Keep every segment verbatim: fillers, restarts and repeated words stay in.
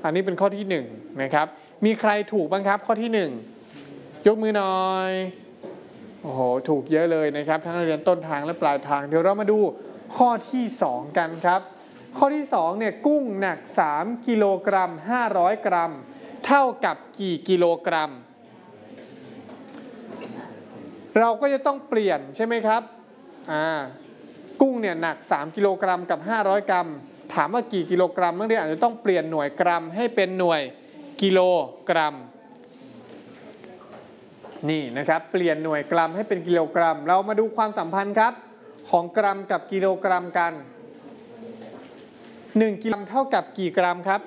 อันนี้เป็นข้อที่หนึ่งนะครับมีใครถูกบ้างครับข้อที่หนึ่งยกมือหน่อยโอ้โหถูกเยอะเลยนะครับทั้งนักเรียนต้นทางและปลายทางเดี๋ยวเรามาดูข้อที่สองกันครับข้อที่สองเนี่ยกุ้งหนักสามกิโลกรัมห้าร้อยกรัมเท่ากับกี่กิโลกรัมเราก็จะต้องเปลี่ยนใช่ไหมครับอ่ากุ้งเนี่ยหนักสามกิโลกรัมกับห้าร้อยกรัมถามว่ากี่กิโลกรัมนักเรียนอาจจะต้องเปลี่ยนหน่วยกรัมให้เป็นหน่วยกิโลกรัมนี่นะครับเปลี่ยนหน่วยกรัมให้เป็นกิโลกรัมเรามาดูความสัมพันธ์ครับของกรัมกับกิโลกรัมกันหนึ่งกิโลกรัมเท่ากับกี่กรัมครับ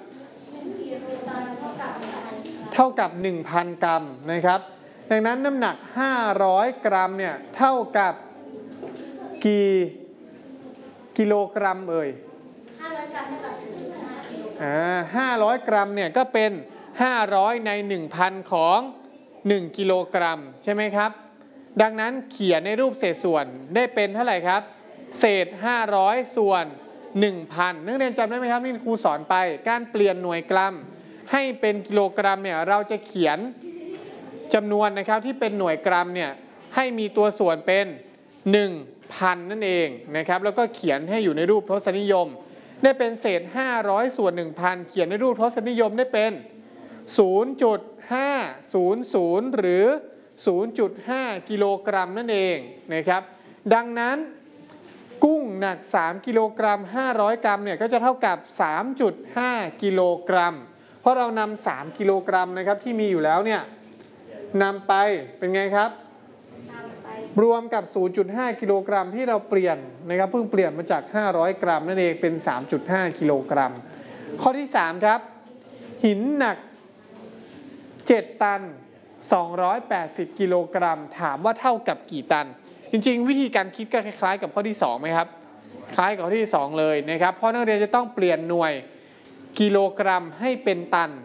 เท่ากับ หนึ่งพัน กรัมนะครับดังนั้นน้ำหนักห้าร้อยกรัมเนี่ยเท่ากับกี่กิโลกรัมเอ่ยห้าร้อยกรัมเท่ากับ ศูนย์จุดห้า กิโลกรัมอ่าห้าร้อยกรัมเนี่ยก็เป็นห้าร้อยใน หนึ่งพัน ของหนึ่งกิโลกรัมใช่ไหมครับดังนั้นเขียนในรูปเศษส่วนได้เป็นเท่าไหร่ครับเศษห้าร้อยส่วน หนึ่งพัน นักเรียนจำได้ไหมครับที่ครูสอนไปการเปลี่ยนหน่วยกรัมให้เป็นกิโลกรัมเนี่ยเราจะเขียนจำนวนนะครับที่เป็นหน่วยกรัมเนี่ยให้มีตัวส่วนเป็น หนึ่งพัน นั่นเองนะครับแล้วก็เขียนให้อยู่ในรูปทศนิยมได้เป็นเศษห้าร้อยส่วน หนึ่งพัน เขียนในรูปทศนิยมได้เป็น ศูนย์จุดห้าศูนย์ศูนย์ หรือ ศูนย์จุดห้า กิโลกรัมนั่นเองนะครับดังนั้นกุ้งหนักสามกิโลกรัมห้าร้อยกรัมเนี่ยก็จะเท่ากับ สามจุดห้า กิโลกรัมเพราะเรานำสามกิโลกรัมนะครับที่มีอยู่แล้วเนี่ยนำไปเป็นไงครับรวมกับ ศูนย์จุดห้า กิโลกรัมที่เราเปลี่ยนนะครับเพิ่งเปลี่ยนมาจากห้าร้อยกรัมนั่นเองเป็น สามจุดห้า กิโลกรัมข้อที่สามครับหินหนักเจ็ดตันสองร้อยแปดสิบกิโลกรัมถามว่าเท่ากับกี่ตันจริงๆวิธีการคิดก็คล้ายๆกับข้อที่สองไหมครับคล้ายกับข้อที่สองเลยนะครับเพราะนักเรียนจะต้องเปลี่ยนหน่วยกิโลกรัมให้เป็นตัน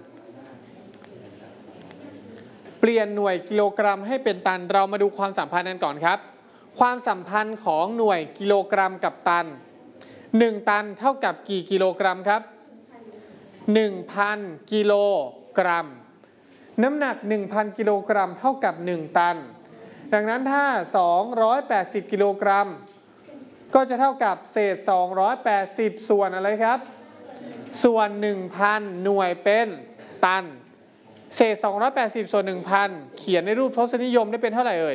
เปลี่ยนหน่วยกิโลกรัมให้เป็นตันเรามาดูความสัมพันธ์กันก่อนครับความสัมพันธ์ของหน่วยกิโลกรัมกับตันหนึ่งตันเท่ากับกี่กิโลกรัมครับ หนึ่งพัน กิโลกรัมน้ำหนัก หนึ่งพัน กิโลกรัมเท่ากับหนึ่งตันดังนั้นถ้าสองร้อยแปดสิบกิโลกรัมก็จะเท่ากับเศษสองร้อยแปดสิบส่วนอะไรครับส่วน หนึ่งพัน หน่วยเป็นตันเศษสองร้อยแปดสิบส่วน หนึ่งพัน เขียนในรูปทศนิยมได้เป็นเท่าไหร่เอ่ย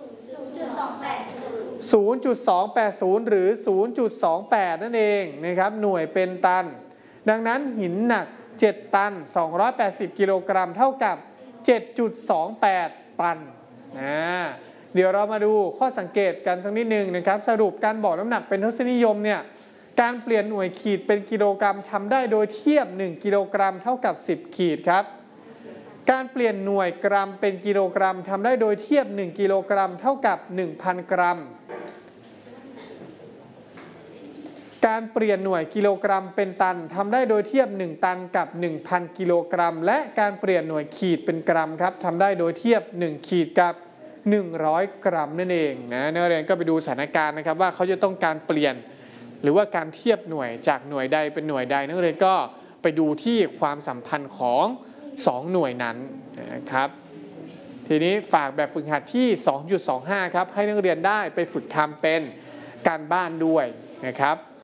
ศูนย์จุดสองแปดศูนย์ หรือ ศูนย์จุดสองแปด นั่นเองนะครับหน่วยเป็นตันดังนั้นหินหนักเจ็ดตันสองร้อยแปดสิบกิโลกรัมเท่ากับ เจ็ดจุดสองแปด ตันนะเดี๋ยวเรามาดูข้อสังเกตกันสักนิดนึงนะครับสรุปการบอกน้ำหนักเป็นทศนิยมเนี่ยการเปลี่ยนหน่วยขีดเป็นกิโลกรัมทำได้โดยเทียบหนึ่งกิโลกรัมเท่ากับสิบขีดครับการเปลี่ยนหน่วยกรัมเป็นกิโลกรัมทำได้โดยเทียบหนึ่งกิโลกรัมเท่ากับ หนึ่งพัน กรัมการเปลี่ยนหน่วยกิโลกรัมเป็นตันทำได้โดยเทียบหนึ่งตันกับ หนึ่งพัน กิโลกรัมและการเปลี่ยนหน่วยขีดเป็นกรัมครับทำได้โดยเทียบหนึ่งขีดกับหนึ่งร้อยกรัมนั่นเองนะนักเรียนก็ไปดูสถานการณ์นะครับว่าเขาจะต้องการเปลี่ยนหรือว่าการเทียบหน่วยจากหน่วยใดเป็นหน่วยใดนักเรียนก็ไปดูที่ความสัมพันธ์ของสองหน่วยนั้นนะครับทีนี้ฝากแบบฝึกหัดที่ สองจุดสองห้า ครับให้นักเรียนได้ไปฝึกทำเป็นการบ้านด้วยนะครับ